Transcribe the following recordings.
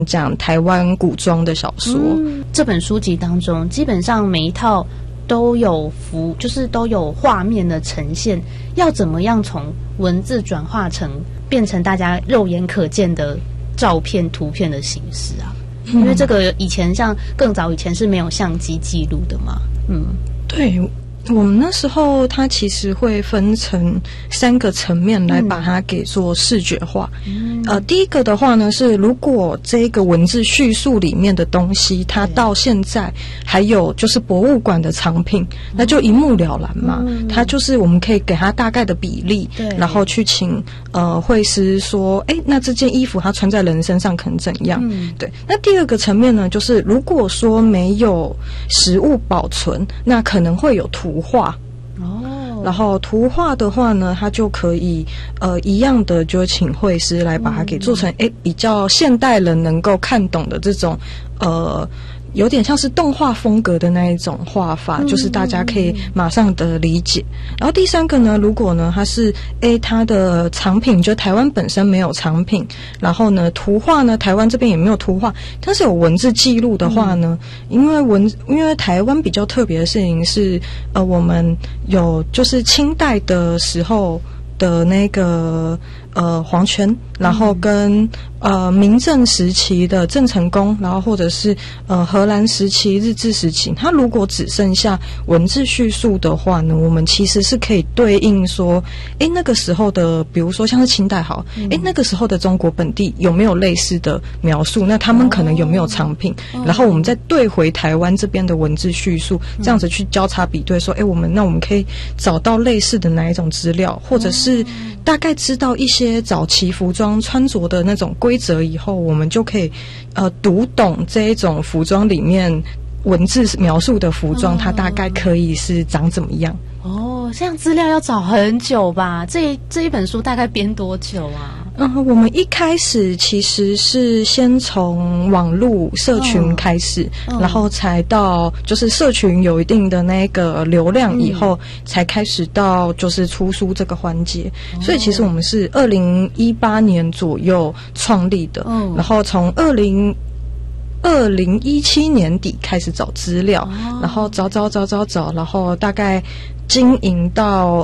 讲台湾古装的小说。 这本书籍当中，基本上每一套都有就是都有画面的呈现，要怎么样从文字转化成变成大家肉眼可见的照片、图片的形式啊？因为这个以前像更早以前是没有相机记录的嘛。 对。我们那时候它其实会分成3个层面来把它给做视觉化。第一个的话呢是，如果这个文字叙述里面的东西它到现在还有就是博物馆的藏品，那就一目了然嘛。它就是我们可以给它大概的比例，然后去请绘师说，那这件衣服它穿在人身上可能怎样。对。那第二个层面呢，就是如果说没有实物保存，那可能会有图画。然后图画的话呢，它就可以一样的就请绘师来把它给做成比较现代人能够看懂的这种有点像是动画风格的那一种画法，就是大家可以马上的理解。然后第3个呢，如果呢它是它的藏品就台湾本身没有藏品，然后呢图画呢台湾这边也没有图画，但是有文字记录的话呢，因为台湾比较特别的事情是我们有就是清代的时候的那个皇权，然后跟明郑时期的郑成功，然后或者是荷兰时期、日治时期，它如果只剩下文字叙述的话呢，我们其实是可以对应说，那个时候的，比如说像是清代好，那个时候的中国本地有没有类似的描述？那他们可能有没有藏品？然后我们再对回台湾这边的文字叙述，这样子去交叉比对，说，我们可以找到类似的哪一种资料，或者是大概知道一些早期服装穿着的那种规则以后，我们就可以读懂这一种服装里面文字描述的服装，它大概可以是长怎么样。 这样资料要找很久吧？这一本书大概编多久啊？ 我们一开始其实是先从网络社群开始，然后才到就是社群有一定的那个流量以后，才开始到就是出书这个环节。所以其实我们是2018年左右创立的，然后从2017年底开始找资料，然后找，然后大概经营到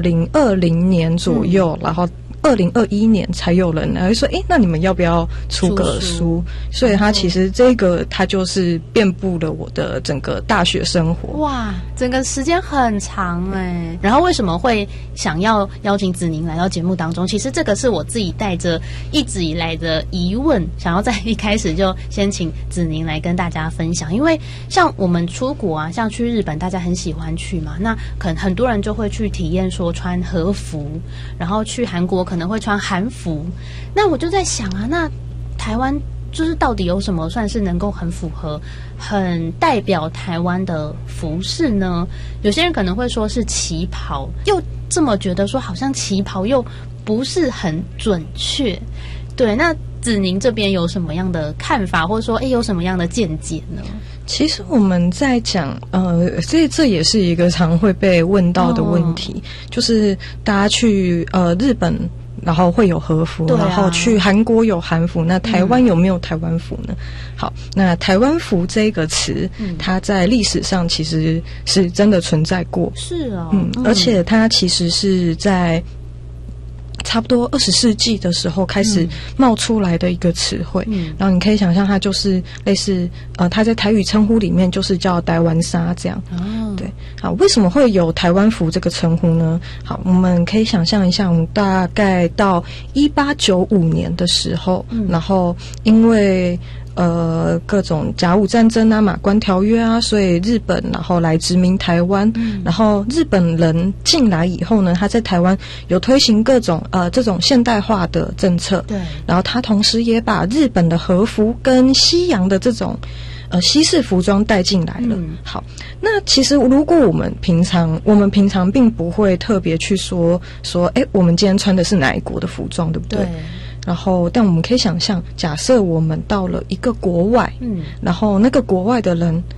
2020年左右，然后2021年才有人来说，那你们要不要出个书？所以它其实它就是遍布了我的整个大学生活。 哇，整个时间很长然后为什么会想要邀请子宁来到节目当中？其实这个是我自己带着一直以来的疑问，想要在一开始就先请子宁来跟大家分享。因为像我们出国啊，像去日本，大家很喜欢去嘛，那可能很多人就会去体验说穿和服，然后去韩国可能会穿韩服。那我就在想啊，那台湾就是到底有什么算是能够很符合、很代表台湾的服饰呢？有些人可能会说是旗袍，又这么觉得说好像旗袍又不是很准确。对，那子宁这边有什么样的看法，或者说有什么样的见解呢？ 其实我们在讲这也是一个常会被问到的问题，就是大家去日本然后会有和服，然后去韩国有韩服，那台湾有没有台湾服呢？好，那台湾服这个词，它在历史上其实是真的存在过， 是而且它其实是在差不多20世纪的时候开始冒出来的一个词汇，然后你可以想象它就是类似它在台语称呼里面就是叫台湾纱这样。对，好，为什么会有台湾服这个称呼呢？好，我们可以想象一下，我们大概到1895年的时候，然后因为各种甲午战争啊、马关条约啊，所以日本然后来殖民台湾，然后日本人进来以后呢，他在台湾有推行各种这种现代化的政策，对，然后他同时也把日本的和服跟西洋的这种西式服装带进来了。好，那其实如果我们平常并不会特别去说我们今天穿的是哪一国的服装，对不对？对。然后但我们可以想象，假设我们到了一个国外，然后那个国外的人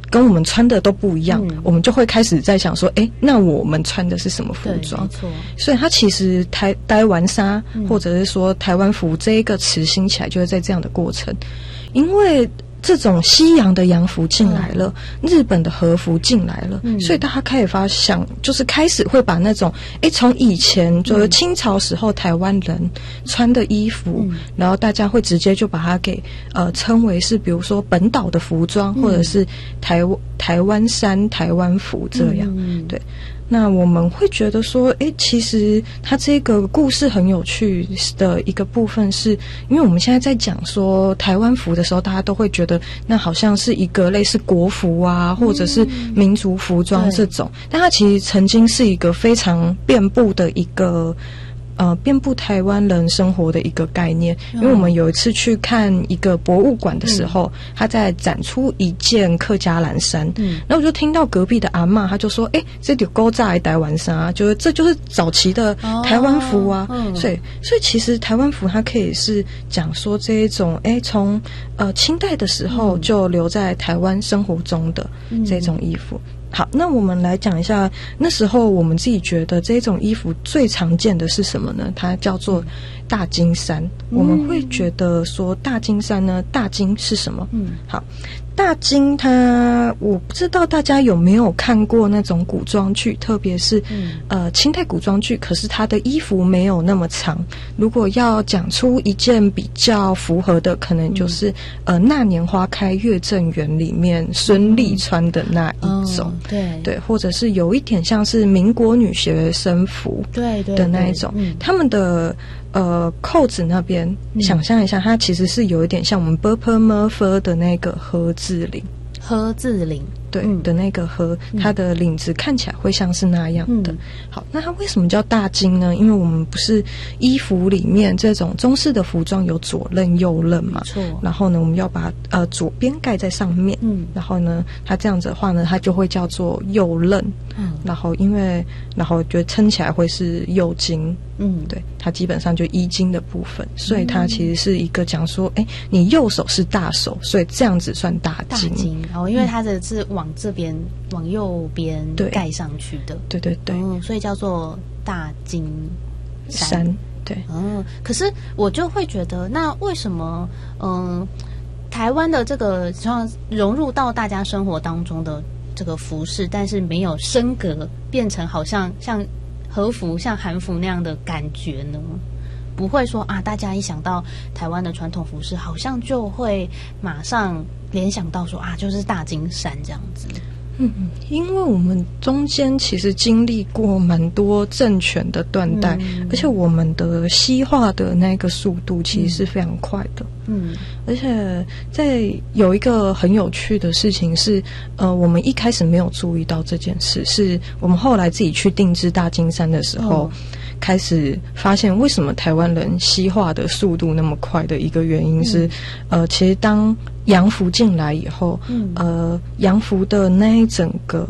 跟我们穿的都不一样，我们就会开始在想说，那我们穿的是什么服装？ 没错。 所以它其实台湾纱，或者是说台湾服这一个词兴起来，就是在这样的过程，因为这种西洋的洋服进来了，日本的和服进来了，所以大家开始发想，就是开始会把那种从以前就是清朝时候台湾人穿的衣服，然后大家会直接就把它给称为是比如说本岛的服装，或者是台湾衫、台湾服这样，对。那我们会觉得说，其实它这个故事很有趣的一个部分是，因为我们现在在讲说台湾服的时候，大家都会觉得那好像是一个类似国服啊，或者是民族服装这种，但它其实曾经是一个非常遍布的一个遍布台湾人生活的一个概念。因为我们有一次去看一个博物馆的时候，他在展出一件客家蓝衫，然后我就听到隔壁的阿嬷，他就说这就勾炸的台湾衫，就是这就是早期的台湾服啊。所以其实台湾服它可以是讲说这一种从清代的时候就留在台湾生活中的这种衣服。好，那我们来讲一下那时候我们自己觉得这种衣服最常见的是什么呢？它叫做大金衫。我们会觉得说大金衫呢，大金是什么？好，大金它我不知道大家有没有看过那种古装剧，特别是清代古装剧，可是它的衣服没有那么长。如果要讲出一件比较符合的，可能就是那年花开月正圆里面孙俪穿的那一种，对，或者是有一点像是民国女学生服的那一种，他们的扣子那边，想象一下，它其实是有一点像我们 Burper 的那个盒字领，对的那个盒，它的领子看起来会像是那样的。好，那它为什么叫大襟呢？因为我们不是衣服里面这种中式的服装有左衽右衽嘛，然后呢，我们要把左边盖在上面，然后呢，它这样子的话呢，它就会叫做右衽，然后觉得撑起来会是右襟，对，它基本上就衣襟的部分，所以它其实是一个讲说，你右手是大手，所以这样子算大襟， 因为它的是往这边往右边盖上去的，对，所以叫做大襟衫，对，可是我就会觉得，那为什么台湾的这个像融入到大家生活当中的这个服饰，但是没有升格变成好像和服、像韩服那样的感觉呢？不会说大家一想到台湾的传统服饰，好像就会马上联想到说就是大襟衫这样子。 因为我们中间其实经历过蛮多政权的断代，而且我们的西化的那个速度其实是非常快的。而且在有一个很有趣的事情是，我们一开始没有注意到这件事，是我们后来自己去定制大襟衫的时候，开始发现为什么台湾人西化的速度那么快的一个原因是，其实当洋服进来以后，洋服的那一整个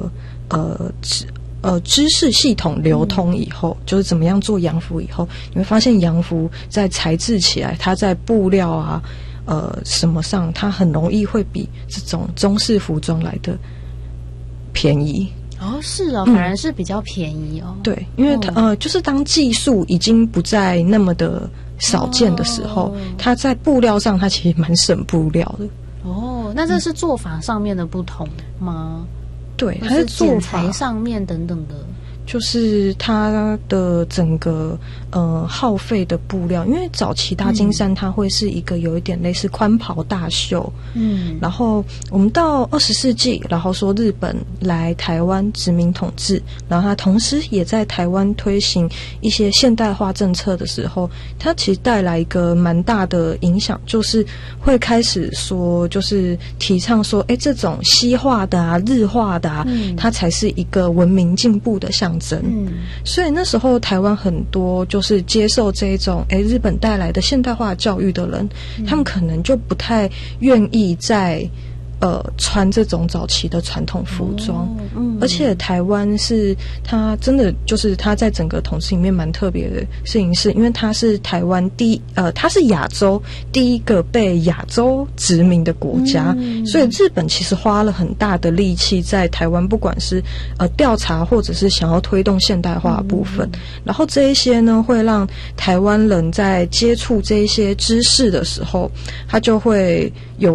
知识系统流通以后，就是怎么样做洋服以后，你会发现洋服在材质起来，它在布料啊，什么上，它很容易会比这种中式服装来的便宜。 是反而是比较便宜对，因为就是当技术已经不再那么的少见的时候，它在布料上它其实蛮省布料的。 那这是做法上面的不同吗？ 对，它是做法剪裁上面等等的， 就是它的整个耗费的布料，因为早期大襟衫它会是一个有一点类似宽袍大袖，然后我们到20世纪，然后说日本来台湾殖民统治，然后它同时也在台湾推行一些现代化政策的时候，它其实带来一个蛮大的影响，就是会开始说，就是提倡说，这种西化的日化的它才是一个文明进步的象征。所以那时候台湾很多就是接受这一种日本带来的现代化教育的人，他们可能就不太愿意在穿这种早期的传统服装，而且台湾是它真的就是它在整个统治里面蛮特别的事情，是因为它是台湾它是亚洲第一个被亚洲殖民的国家，所以日本其实花了很大的力气在台湾，不管是调查或者是想要推动现代化的部分，然后这一些呢会让台湾人在接触这一些知识的时候，他就会有